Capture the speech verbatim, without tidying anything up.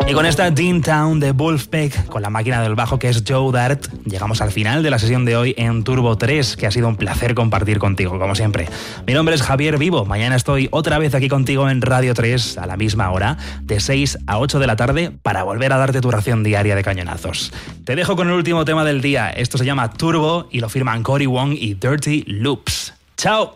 Y con esta Dean Town de Wolfpack, con la máquina del bajo que es Joe Dart, llegamos al final de la sesión de hoy en Turbo tres, que ha sido un placer compartir contigo, como siempre. Mi nombre es Javier Vivo, mañana estoy otra vez aquí contigo en Radio tres a la misma hora, de seis a ocho de la tarde, para volver a darte tu ración diaria de cañonazos. Te dejo con el último tema del día, esto se llama Turbo y lo firman Cory Wong y Dirty Loops. ¡Chao!